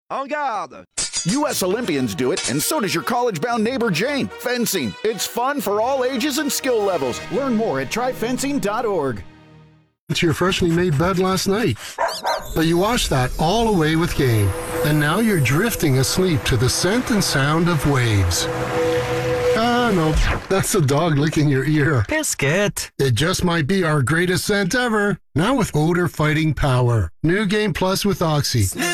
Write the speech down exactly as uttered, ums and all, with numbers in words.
En garde! U S Olympians do it, and so does your college-bound neighbor Jane. Fencing. It's fun for all ages and skill levels. Learn more at try fencing dot org. It's your freshly made bed last night, but you washed that all away with Gain, and now you're drifting asleep to the scent and sound of waves. Ah, no, that's the dog licking your ear. Biscuit. It just might be our greatest scent ever. Now with odor-fighting power. New Gain Plus with Oxy.